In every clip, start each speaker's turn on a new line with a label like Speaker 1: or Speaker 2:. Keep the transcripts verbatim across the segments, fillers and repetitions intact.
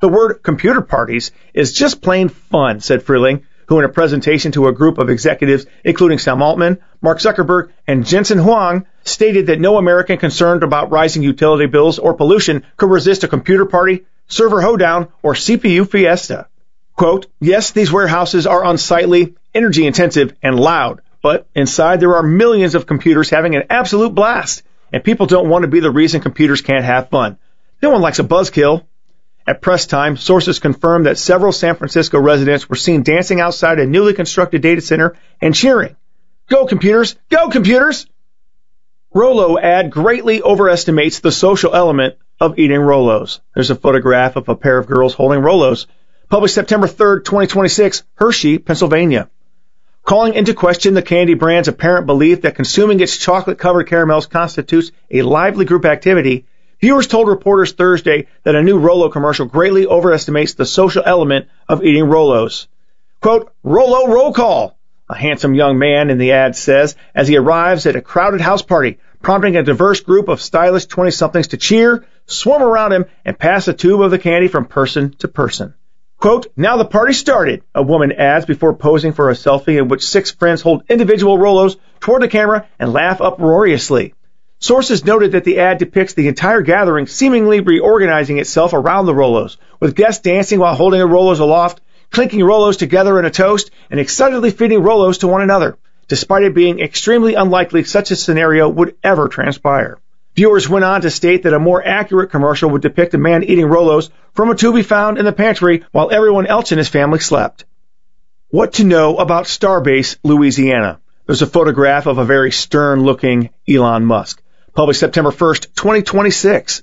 Speaker 1: The word computer parties is just plain fun, said Freeling, who in a presentation to a group of executives, including Sam Altman, Mark Zuckerberg, and Jensen Huang, stated that no American concerned about rising utility bills or pollution could resist a computer party, server hoedown, or C P U fiesta. Quote, yes, these warehouses are unsightly, energy intensive, and loud, but inside there are millions of computers having an absolute blast, and people don't want to be the reason computers can't have fun. No one likes a buzzkill. At press time, sources confirmed that several San Francisco residents were seen dancing outside a newly constructed data center and cheering, "Go computers! Go computers!" Rolo ad greatly overestimates the social element of eating Rolos. There's a photograph of a pair of girls holding Rolos. Published September third, twenty twenty-six, Hershey, Pennsylvania. Calling into question the candy brand's apparent belief that consuming its chocolate-covered caramels constitutes a lively group activity, viewers told reporters Thursday that a new Rolo commercial greatly overestimates the social element of eating Rolos. Quote, Rolo roll call, a handsome young man in the ad says as he arrives at a crowded house party, prompting a diverse group of stylish twenty-somethings to cheer, swarm around him, and pass a tube of the candy from person to person. Quote, now the party started, a woman adds before posing for a selfie in which six friends hold individual Rolos toward the camera and laugh uproariously. Sources noted that the ad depicts the entire gathering seemingly reorganizing itself around the Rolos, with guests dancing while holding the Rolos aloft, clinking Rolos together in a toast, and excitedly feeding Rolos to one another, despite it being extremely unlikely such a scenario would ever transpire. Viewers went on to state that a more accurate commercial would depict a man eating Rolos from a tube he found in the pantry while everyone else in his family slept. What to know about Starbase, Louisiana? There's a photograph of a very stern-looking Elon Musk. Published September first, twenty twenty-six.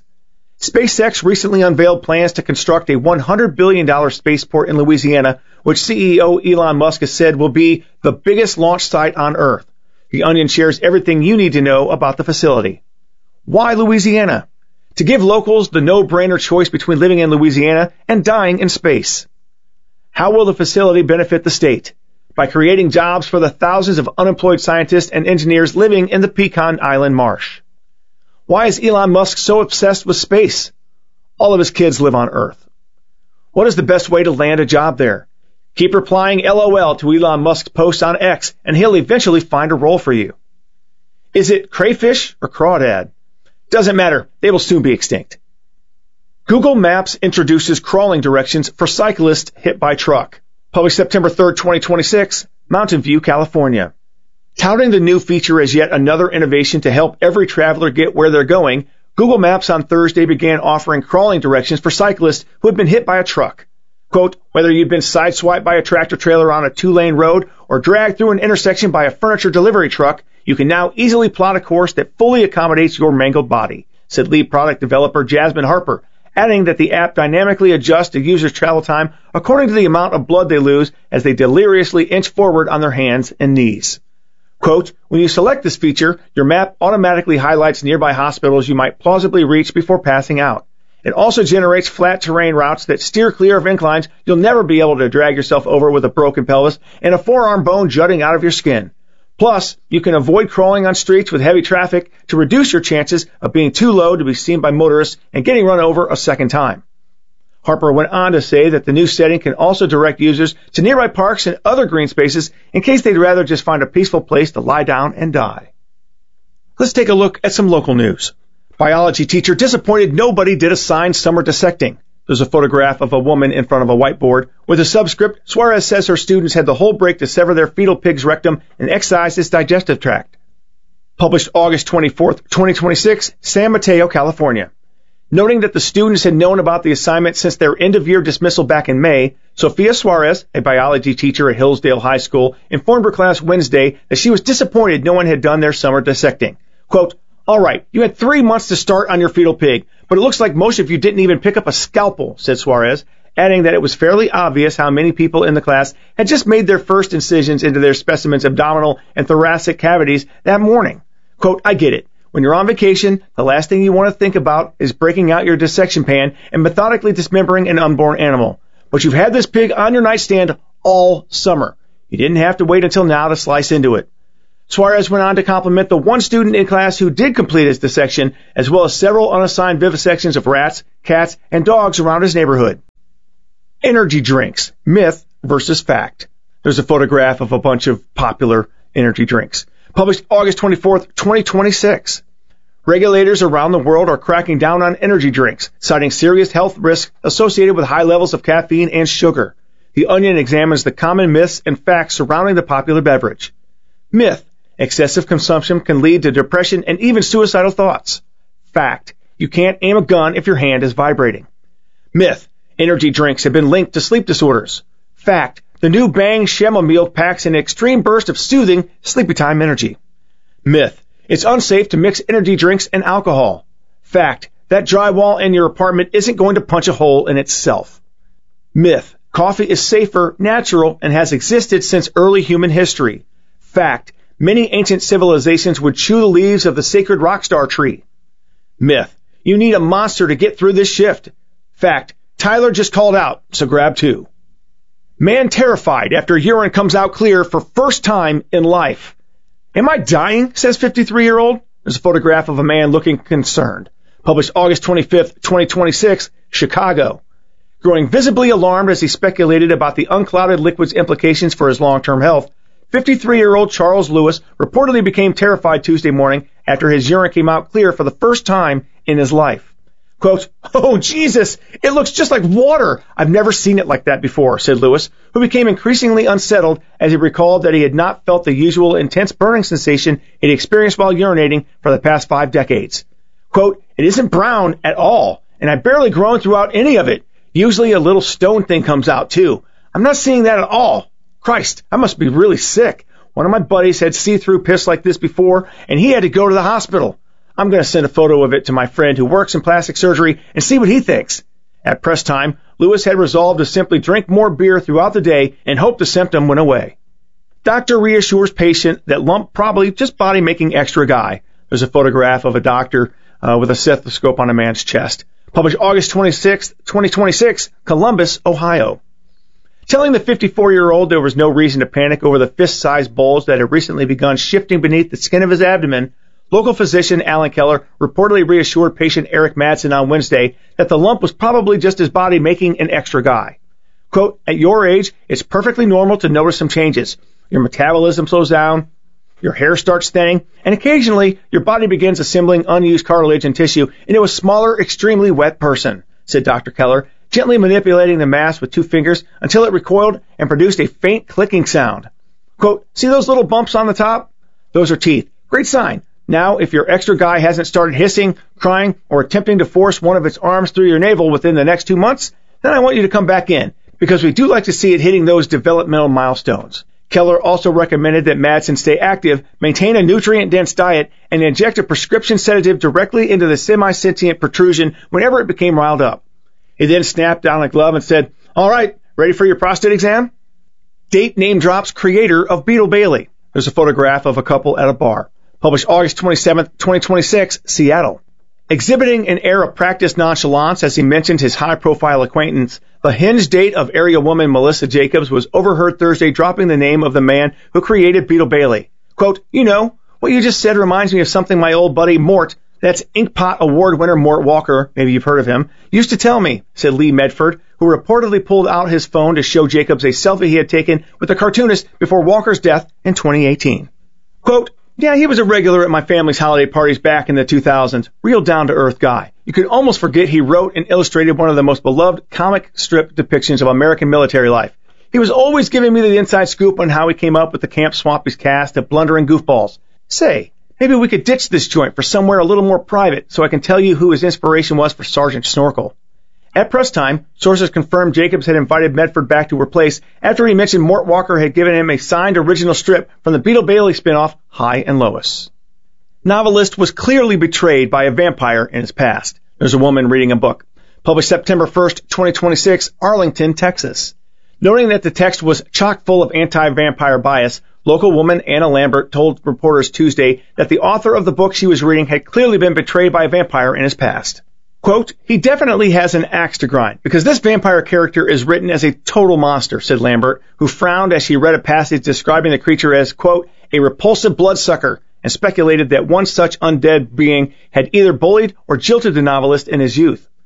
Speaker 1: SpaceX recently unveiled plans to construct a one hundred billion dollars spaceport in Louisiana, which C E O Elon Musk has said will be the biggest launch site on Earth. The Onion shares everything you need to know about the facility. Why Louisiana? To give locals the no-brainer choice between living in Louisiana and dying in space. How will the facility benefit the state? By creating jobs for the thousands of unemployed scientists and engineers living in the Pecan Island marsh. Why is Elon Musk so obsessed with space? All of his kids live on Earth. What is the best way to land a job there? Keep replying LOL to Elon Musk's posts on X, and he'll eventually find a role for you. Is it crayfish or crawdad? Doesn't matter. They will soon be extinct. Google Maps introduces crawling directions for cyclists hit by truck. Published September third, twenty twenty-six, Mountain View, California. Touting the new feature as yet another innovation to help every traveler get where they're going, Google Maps on Thursday began offering crawling directions for cyclists who had been hit by a truck. Quote, whether you've been sideswiped by a tractor-trailer on a two-lane road or dragged through an intersection by a furniture delivery truck, you can now easily plot a course that fully accommodates your mangled body, said lead product developer Jasmine Harper, adding that the app dynamically adjusts the user's travel time according to the amount of blood they lose as they deliriously inch forward on their hands and knees. Quote, when you select this feature, your map automatically highlights nearby hospitals you might plausibly reach before passing out. It also generates flat terrain routes that steer clear of inclines you'll never be able to drag yourself over with a broken pelvis and a forearm bone jutting out of your skin. Plus, you can avoid crawling on streets with heavy traffic to reduce your chances of being too low to be seen by motorists and getting run over a second time. Harper went on to say that the new setting can also direct users to nearby parks and other green spaces in case they'd rather just find a peaceful place to lie down and die. Let's take a look at some local news. Biology teacher disappointed nobody did assigned summer dissecting. There's a photograph of a woman in front of a whiteboard. With a subscript, Suarez says her students had the whole break to sever their fetal pig's rectum and excise its digestive tract. Published August twenty-fourth, twenty twenty-six, San Mateo, California. Noting that the students had known about the assignment since their end-of-year dismissal back in May, Sophia Suarez, a biology teacher at Hillsdale High School, informed her class Wednesday that she was disappointed no one had done their summer dissecting. Quote, all right, you had three months to start on your fetal pig, but it looks like most of you didn't even pick up a scalpel, said Suarez, adding that it was fairly obvious how many people in the class had just made their first incisions into their specimen's abdominal and thoracic cavities that morning. Quote, I get it. When you're on vacation, the last thing you want to think about is breaking out your dissection pan and methodically dismembering an unborn animal. But you've had this pig on your nightstand all summer. You didn't have to wait until now to slice into it. Suarez went on to compliment the one student in class who did complete his dissection, as well as several unassigned vivisections of rats, cats, and dogs around his neighborhood. Energy drinks, myth versus fact. There's a photograph of a bunch of popular energy drinks. Published August twenty-fourth, twenty twenty-six. Regulators around the world are cracking down on energy drinks, citing serious health risks associated with high levels of caffeine and sugar. The Onion examines the common myths and facts surrounding the popular beverage. Myth: excessive consumption can lead to depression and even suicidal thoughts. Fact: you can't aim a gun if your hand is vibrating. Myth: energy drinks have been linked to sleep disorders. Fact: the new Bang chamomile packs an extreme burst of soothing, sleepy time energy. Myth: it's unsafe to mix energy drinks and alcohol. Fact: that drywall in your apartment isn't going to punch a hole in itself. Myth: coffee is safer, natural, and has existed since early human history. Fact: many ancient civilizations would chew the leaves of the sacred rockstar tree. Myth: you need a monster to get through this shift. Fact: Tyler just called out, so grab two. Man terrified after urine comes out clear for first time in life. Am I dying? Says fifty-three-year-old. There's a photograph of a man looking concerned. Published August twenty-fifth, twenty twenty-six, Chicago. Growing visibly alarmed as he speculated about the unclouded liquid's implications for his long-term health, fifty-three-year-old Charles Lewis reportedly became terrified Tuesday morning after his urine came out clear for the first time in his life. Quote, "Oh, Jesus, it looks just like water. I've never seen it like that before," said Lewis, who became increasingly unsettled as he recalled that he had not felt the usual intense burning sensation he'd experienced while urinating for the past five decades. Quote, "It isn't brown at all, and I've barely grown throughout any of it. Usually a little stone thing comes out, too. I'm not seeing that at all. Christ, I must be really sick. One of my buddies had see-through piss like this before, and he had to go to the hospital. I'm going to send a photo of it to my friend who works in plastic surgery and see what he thinks." At press time, Lewis had resolved to simply drink more beer throughout the day and hope the symptom went away. Doctor reassures patient that lump probably just body-making extra guy. There's a photograph of a doctor uh, with a stethoscope on a man's chest. Published August twenty-sixth, twenty twenty-six, Columbus, Ohio. Telling the fifty-four-year-old there was no reason to panic over the fist-sized bulge that had recently begun shifting beneath the skin of his abdomen, local physician Alan Keller reportedly reassured patient Eric Madsen on Wednesday that the lump was probably just his body making an extra guy. Quote, "At your age, it's perfectly normal to notice some changes. Your metabolism slows down, your hair starts thinning, and occasionally your body begins assembling unused cartilage and tissue into a smaller, extremely wet person," said Doctor Keller, gently manipulating the mass with two fingers until it recoiled and produced a faint clicking sound. Quote, "See those little bumps on the top? Those are teeth. Great sign. Now, if your extra guy hasn't started hissing, crying, or attempting to force one of its arms through your navel within the next two months, then I want you to come back in, because we do like to see it hitting those developmental milestones." Keller also recommended that Madsen stay active, maintain a nutrient-dense diet, and inject a prescription sedative directly into the semi-sentient protrusion whenever it became riled up. He then snapped down a glove and said, "All right, ready for your prostate exam?" Date name drops creator of Beetle Bailey. There's a photograph of a couple at a bar. Published August twenty-seventh, twenty twenty-six, Seattle. Exhibiting an air of practiced nonchalance as he mentioned his high-profile acquaintance, the hinge date of area woman Melissa Jacobs was overheard Thursday dropping the name of the man who created Beetle Bailey. Quote, "You know, what you just said reminds me of something my old buddy Mort, that's Inkpot Award winner Mort Walker, maybe you've heard of him, used to tell me," said Lee Medford, who reportedly pulled out his phone to show Jacobs a selfie he had taken with the cartoonist before Walker's death in twenty eighteen. Quote, "Yeah, he was a regular at my family's holiday parties back in the two thousands. Real down-to-earth guy. You could almost forget he wrote and illustrated one of the most beloved comic strip depictions of American military life. He was always giving me the inside scoop on how he came up with the Camp Swampy's cast of blundering goofballs. Say, maybe we could ditch this joint for somewhere a little more private so I can tell you who his inspiration was for Sergeant Snorkel." At press time, sources confirmed Jacobs had invited Medford back to her place after he mentioned Mort Walker had given him a signed original strip from the Beetle Bailey spinoff, High and Lois. Novelist was clearly betrayed by a vampire in his past. There's a woman reading a book. Published September first, twenty twenty-six, Arlington, Texas. Noting that the text was chock full of anti-vampire bias, local woman Anna Lambert told reporters Tuesday that the author of the book she was reading had clearly been betrayed by a vampire in his past. Quote, "He definitely has an axe to grind, because this vampire character is written as a total monster," said Lambert, who frowned as she read a passage describing the creature as, quote, "a repulsive bloodsucker," and speculated that one such undead being had either bullied or jilted the novelist in his youth.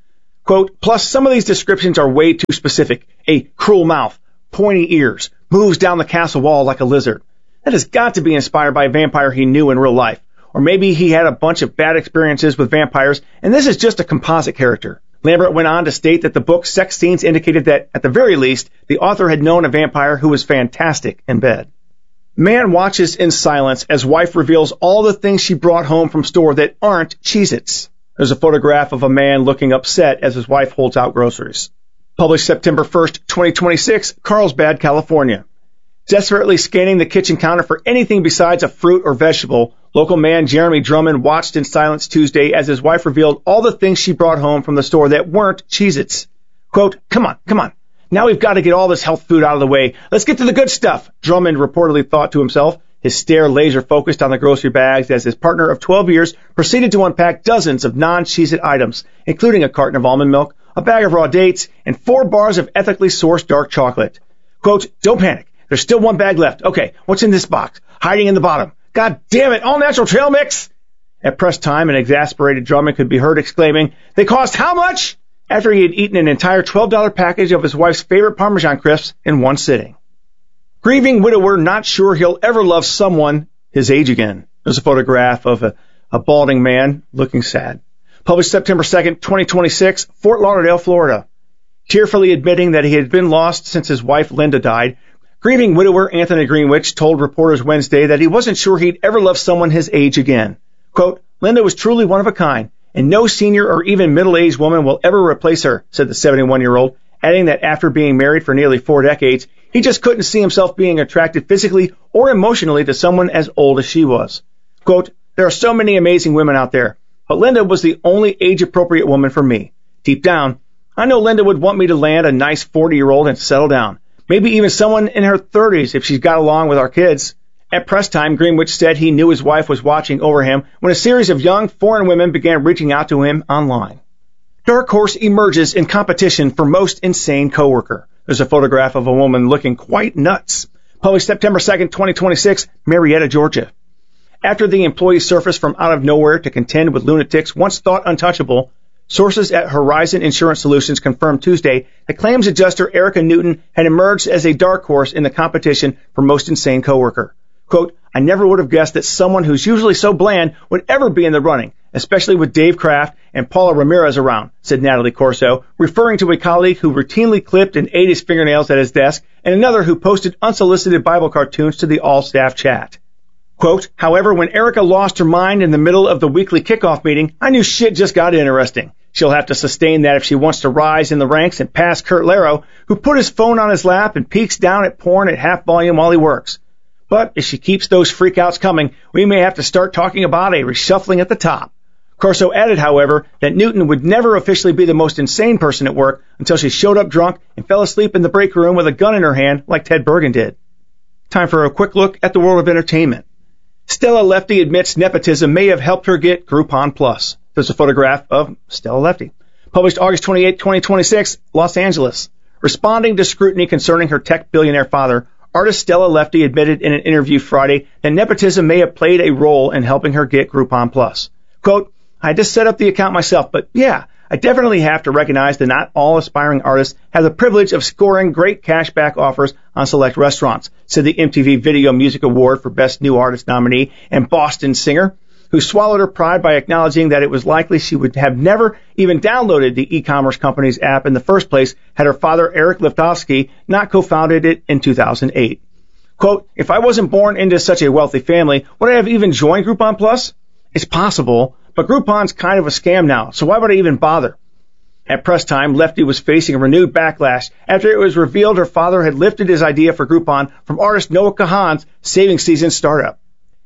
Speaker 1: Quote, plus some of these descriptions are way too specific. A cruel mouth, pointy ears, moves down the castle wall like a lizard. That has got to be inspired by a vampire he knew in real life. Or maybe he had a bunch of bad experiences with vampires, and this is just a composite character. Lambert went on to state that the book's sex scenes indicated that, at the very least, the author had known a vampire who was fantastic in bed. Man watches in silence as wife reveals all the things she brought home from store that aren't Cheez-Its. There's a photograph of a man looking upset as his wife holds out groceries. Published September first, twenty twenty-six, Carlsbad, California. Desperately scanning the kitchen counter for anything besides a fruit or vegetable, local man Jeremy Drummond watched in silence Tuesday as his wife revealed all the things she brought home from the store that weren't Cheez-Its. Quote, come on, come on. Now we've got to get all this health food out of the way. Let's get to the good stuff, Drummond reportedly thought to himself, his stare laser-focused on the grocery bags as his partner of twelve years proceeded to unpack dozens of non-Cheez-It items, including a carton of almond milk, a bag of raw dates, and four bars of ethically sourced dark chocolate. Quote, don't panic. There's still one bag left. Okay, what's in this box? Hiding in the bottom. God damn it, all-natural trail mix! At press time, an exasperated Drummond could be heard exclaiming, they cost how much? After he had eaten an entire twelve dollar package of his wife's favorite Parmesan crisps in one sitting. Grieving widower not sure he'll ever love someone his age again. There's a photograph of a, a balding man looking sad. Published September second, twenty twenty-six, Fort Lauderdale, Florida. Tearfully admitting that he had been lost since his wife Linda died, grieving widower Anthony Greenwich told reporters Wednesday that he wasn't sure he'd ever love someone his age again. Quote, Linda was truly one of a kind, and no senior or even middle-aged woman will ever replace her, said the seventy-one-year-old, adding that after being married for nearly four decades, he just couldn't see himself being attracted physically or emotionally to someone as old as she was. Quote, there are so many amazing women out there, but Linda was the only age-appropriate woman for me. Deep down, I know Linda would want me to land a nice forty-year-old and settle down. Maybe even someone in her thirties if she's got along with our kids. At press time, Greenwich said he knew his wife was watching over him when a series of young foreign women began reaching out to him online. Dark horse emerges in competition for most insane coworker. There's a photograph of a woman looking quite nuts. Published September second, twenty twenty-six, Marietta, Georgia. After the employee surfaced from out of nowhere to contend with lunatics once thought untouchable, sources at Horizon Insurance Solutions confirmed Tuesday that claims adjuster Erica Newton had emerged as a dark horse in the competition for most insane coworker. Quote, I never would have guessed that someone who's usually so bland would ever be in the running, especially with Dave Kraft and Paula Ramirez around, said Natalie Corso, referring to a colleague who routinely clipped and ate his fingernails at his desk and another who posted unsolicited Bible cartoons to the all-staff chat. Quote, however, when Erica lost her mind in the middle of the weekly kickoff meeting, I knew shit just got interesting. She'll have to sustain that if she wants to rise in the ranks and pass Kurt Laro, who put his phone on his lap and peeks down at porn at half volume while he works. But if she keeps those freakouts coming, we may have to start talking about a reshuffling at the top. Corso added, however, that Newton would never officially be the most insane person at work until she showed up drunk and fell asleep in the break room with a gun in her hand like Ted Bergen did. Time for a quick look at the world of entertainment. Stella Lefty admits nepotism may have helped her get Groupon Plus. There's a photograph of Stella Lefty. Published August twenty-eighth, twenty twenty-six, Los Angeles. Responding to scrutiny concerning her tech billionaire father, artist Stella Lefty admitted in an interview Friday that nepotism may have played a role in helping her get Groupon Plus. Quote, I just set up the account myself, but yeah, I definitely have to recognize that not all aspiring artists have the privilege of scoring great cashback offers on select restaurants, said the M T V Video Music Award for Best New Artist nominee and Boston singer, who swallowed her pride by acknowledging that it was likely she would have never even downloaded the e-commerce company's app in the first place had her father, Eric Liftovsky, not co-founded it in two thousand eight. Quote, if I wasn't born into such a wealthy family, would I have even joined Groupon Plus? It's possible, but Groupon's kind of a scam now, so why would I even bother? At press time, Lefty was facing a renewed backlash after it was revealed her father had lifted his idea for Groupon from artist Noah Kahan's saving season startup.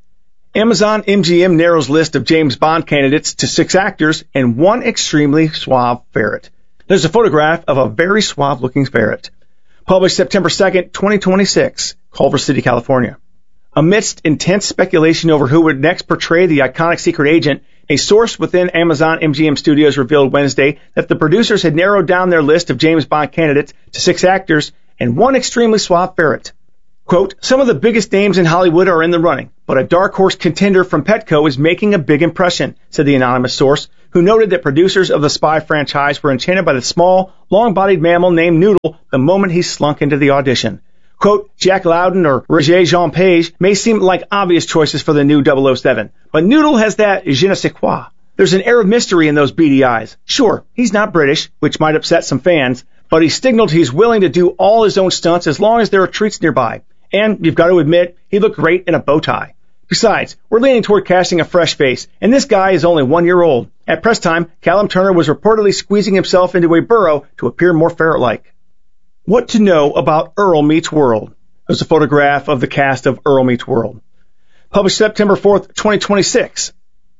Speaker 1: Amazon M G M narrows list of James Bond candidates to six actors and one extremely suave ferret. There's a photograph of a very suave-looking ferret. Published September second, twenty twenty-six, Culver City, California. Amidst intense speculation over who would next portray the iconic secret agent, a source within Amazon M G M Studios revealed Wednesday that the producers had narrowed down their list of James Bond candidates to six actors and one extremely suave ferret. Quote, some of the biggest names in Hollywood are in the running, but a dark horse contender from Petco is making a big impression, said the anonymous source, who noted that producers of the Spy franchise were enchanted by the small, long-bodied mammal named Noodle the moment he slunk into the audition. Quote, Jack Lowden or Regé-Jean Page may seem like obvious choices for the new double oh seven, but Noodle has that je ne sais quoi. There's an air of mystery in those beady eyes. Sure, he's not British, which might upset some fans, but he signaled he's willing to do all his own stunts as long as there are treats nearby. And you've got to admit, he looked great in a bow tie. Besides, we're leaning toward casting a fresh face, and this guy is only one year old. At press time, Callum Turner was reportedly squeezing himself into a burrow to appear more ferret-like. What to know about Earl Meets World? There's a photograph of the cast of Earl Meets World. Published September fourth, twenty twenty-six.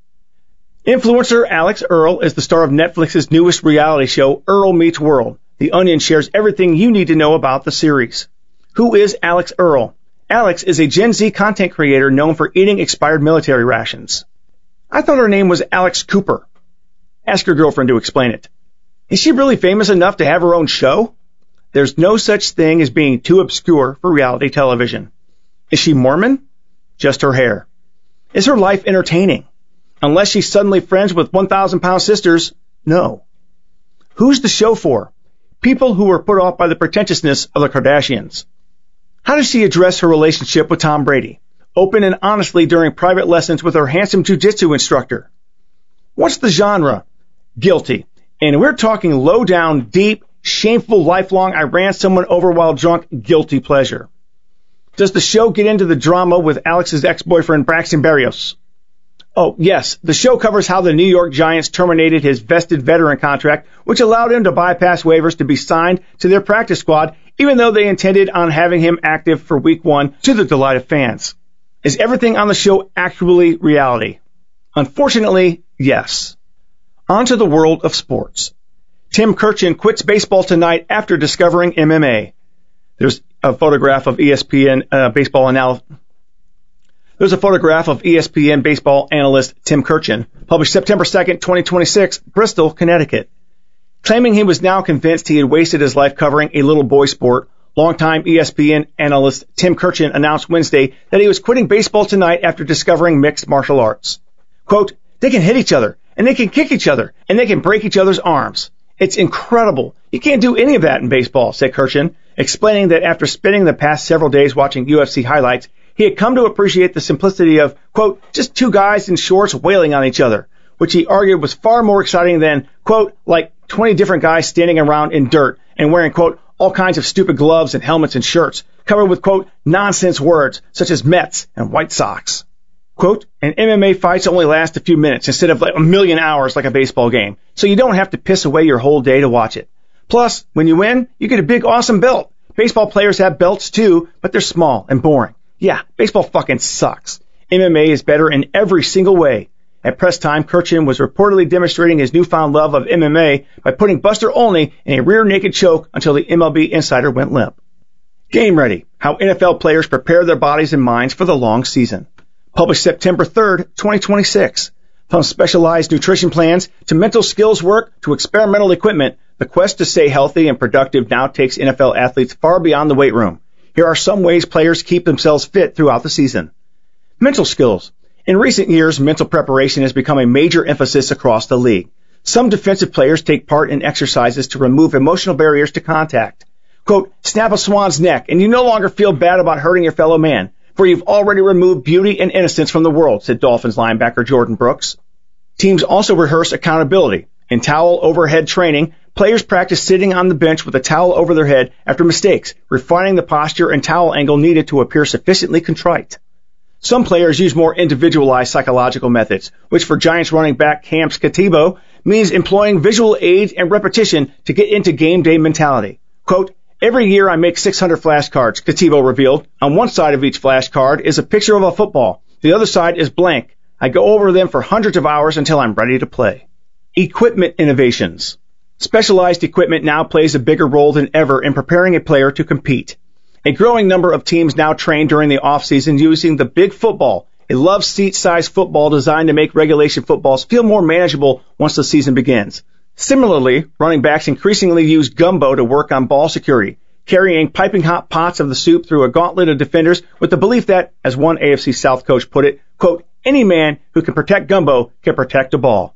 Speaker 1: Influencer Alex Earl is the star of Netflix's newest reality show, Earl Meets World. The Onion shares everything you need to know about the series. Who is Alex Earl? Alex is a Gen Z content creator known for eating expired military rations. I thought her name was Alex Cooper. Ask your girlfriend to explain it. Is she really famous enough to have her own show? There's no such thing as being too obscure for reality television. Is she Mormon? Just her hair. Is her life entertaining? Unless she's suddenly friends with one thousand pound sisters, no. Who's the show for? People who were put off by the pretentiousness of the Kardashians. How does she address her relationship with Tom Brady? Open and honestly during private lessons with her handsome jiu-jitsu instructor. What's the genre? Guilty. And we're talking low down, deep, shameful, lifelong, I ran someone over while drunk, guilty pleasure. Does the show get into the drama with Alex's ex-boyfriend Braxton Berrios? Oh, yes, the show covers how the New York Giants terminated his vested veteran contract, which allowed him to bypass waivers to be signed to their practice squad, even though they intended on having him active for week one to the delight of fans. Is everything on the show actually reality? Unfortunately, yes. On to the world of sports. Tim Kurkjian quits baseball tonight after discovering M M A. There's a photograph of E S P N uh, baseball analyst. There's a photograph of E S P N baseball analyst Tim Kurkjian, published September second, twenty twenty-six, Bristol, Connecticut. Claiming he was now convinced he had wasted his life covering a little boy sport, longtime E S P N analyst Tim Kurkjian announced Wednesday that he was quitting baseball tonight after discovering mixed martial arts. Quote, they can hit each other, and they can kick each other, and they can break each other's arms. It's incredible. You can't do any of that in baseball, said Kurkjian, explaining that after spending the past several days watching U F C highlights, he had come to appreciate the simplicity of, quote, just two guys in shorts wailing on each other, which he argued was far more exciting than, quote, like twenty different guys standing around in dirt and wearing, quote, all kinds of stupid gloves and helmets and shirts covered with, quote, nonsense words such as Mets and White Sox. Quote, and M M A fights only last a few minutes instead of like a million hours like a baseball game, so you don't have to piss away your whole day to watch it. Plus, when you win, you get a big awesome belt. Baseball players have belts too, but they're small and boring. Yeah, baseball fucking sucks. M M A is better in every single way. At press time, Kurkjian was reportedly demonstrating his newfound love of M M A by putting Buster Olney in a rear naked choke until the M L B insider went limp. Game Ready, how N F L players prepare their bodies and minds for the long season. Published September third, twenty twenty-six. From specialized nutrition plans to mental skills work to experimental equipment, the quest to stay healthy and productive now takes N F L athletes far beyond the weight room. Here are some ways players keep themselves fit throughout the season. Mental skills. In recent years, mental preparation has become a major emphasis across the league. Some defensive players take part in exercises to remove emotional barriers to contact. Quote, snap a swan's neck and you no longer feel bad about hurting your fellow man, for you've already removed beauty and innocence from the world, said Dolphins linebacker Jordan Brooks. Teams also rehearse accountability. In towel overhead training, players practice sitting on the bench with a towel over their head after mistakes, refining the posture and towel angle needed to appear sufficiently contrite. Some players use more individualized psychological methods, which for Giants running back Cam Skatibo means employing visual aids and repetition to get into game day mentality. Quote, every year I make six hundred flashcards, Skatibo revealed. On one side of each flashcard is a picture of a football. The other side is blank. I go over them for hundreds of hours until I'm ready to play. Equipment innovations. Specialized equipment now plays a bigger role than ever in preparing a player to compete. A growing number of teams now train during the off-season using the Big Football, a love seat-sized football designed to make regulation footballs feel more manageable once the season begins. Similarly, running backs increasingly use gumbo to work on ball security, carrying piping hot pots of the soup through a gauntlet of defenders with the belief that, as one A F C South coach put it, quote, any man who can protect gumbo can protect a ball.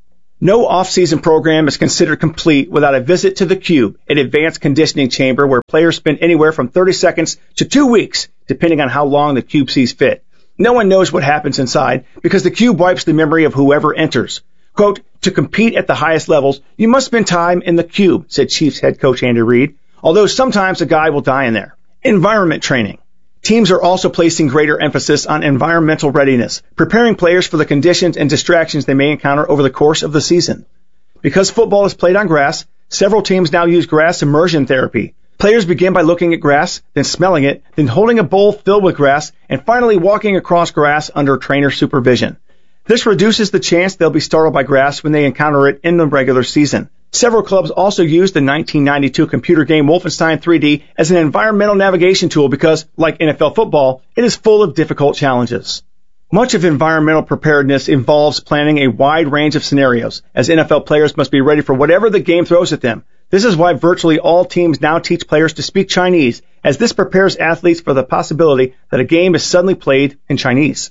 Speaker 1: No off-season program is considered complete without a visit to the Cube, an advanced conditioning chamber where players spend anywhere from thirty seconds to two weeks, depending on how long the Cube sees fit. No one knows what happens inside because the Cube wipes the memory of whoever enters. Quote, to compete at the highest levels, you must spend time in the Cube, said Chiefs head coach Andy Reid, although sometimes a guy will die in there. Environment training. Teams are also placing greater emphasis on environmental readiness, preparing players for the conditions and distractions they may encounter over the course of the season. Because football is played on grass, several teams now use grass immersion therapy. Players begin by looking at grass, then smelling it, then holding a bowl filled with grass, and finally walking across grass under trainer supervision. This reduces the chance they'll be startled by grass when they encounter it in the regular season. Several clubs also use the nineteen ninety-two computer game Wolfenstein three D as an environmental navigation tool because, like N F L football, it is full of difficult challenges. Much of environmental preparedness involves planning a wide range of scenarios, as N F L players must be ready for whatever the game throws at them. This is why virtually all teams now teach players to speak Chinese, as this prepares athletes for the possibility that a game is suddenly played in Chinese.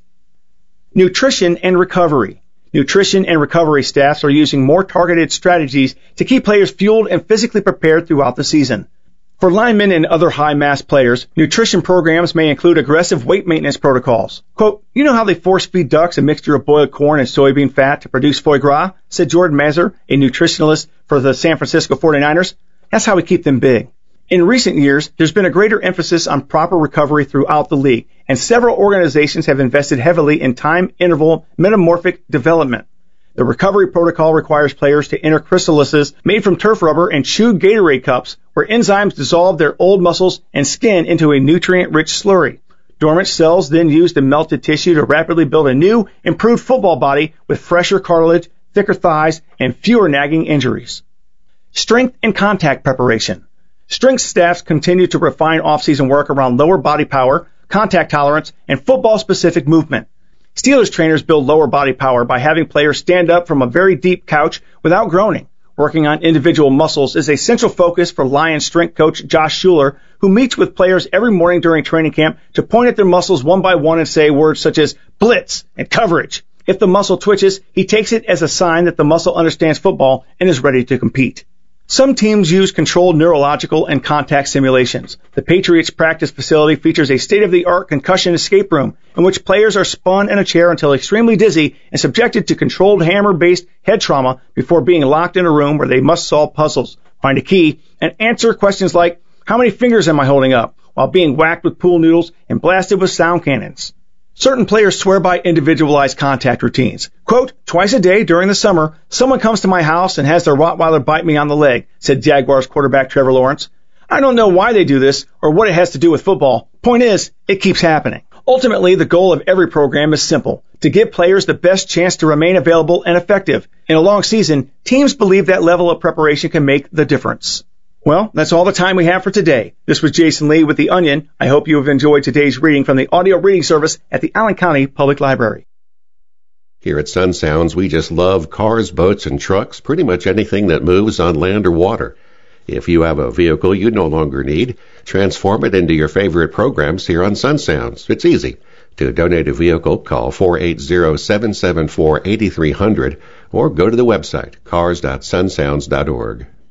Speaker 1: Nutrition and recovery. Nutrition and recovery staffs are using more targeted strategies to keep players fueled and physically prepared throughout the season. For linemen and other high-mass players, nutrition programs may include aggressive weight maintenance protocols. Quote, you know how they force-feed ducks a mixture of boiled corn and soybean fat to produce foie gras, said Jordan Mazur, a nutritionalist for the San Francisco forty-niners. That's how we keep them big. In recent years, there's been a greater emphasis on proper recovery throughout the league, and several organizations have invested heavily in time interval metamorphic development. The recovery protocol requires players to enter chrysalises made from turf rubber and chewed Gatorade cups, where enzymes dissolve their old muscles and skin into a nutrient-rich slurry. Dormant cells then use the melted tissue to rapidly build a new, improved football body with fresher cartilage, thicker thighs, and fewer nagging injuries. Strength and contact preparation. Strength staffs continue to refine off-season work around lower body power, contact tolerance, and football-specific movement. Steelers trainers build lower body power by having players stand up from a very deep couch without groaning. Working on individual muscles is a central focus for Lions strength coach Josh Schuler, who meets with players every morning during training camp to point at their muscles one by one and say words such as blitz and coverage. If the muscle twitches, he takes it as a sign that the muscle understands football and is ready to compete. Some teams use controlled neurological and contact simulations. The Patriots practice facility features a state-of-the-art concussion escape room in which players are spun in a chair until extremely dizzy and subjected to controlled hammer-based head trauma before being locked in a room where they must solve puzzles, find a key, and answer questions like, how many fingers am I holding up, while being whacked with pool noodles and blasted with sound cannons. Certain players swear by individualized contact routines. Quote, twice a day during the summer, someone comes to my house and has their Rottweiler bite me on the leg, said Jaguars quarterback Trevor Lawrence. I don't know why they do this or what it has to do with football. Point is, it keeps happening. Ultimately, the goal of every program is simple, to give players the best chance to remain available and effective. In a long season, teams believe that level of preparation can make the difference. Well, that's all the time we have for today. This was Jason Lee with The Onion. I hope you have enjoyed today's reading from the audio reading service at the Allen County Public Library.
Speaker 2: Here at Sun Sounds, we just love cars, boats, and trucks, pretty much anything that moves on land or water. If you have a vehicle you no longer need, transform it into your favorite programs here on Sun Sounds. It's easy. To donate a vehicle, call four eight zero, seven seven four, eight three zero zero or go to the website cars dot sun sounds dot org.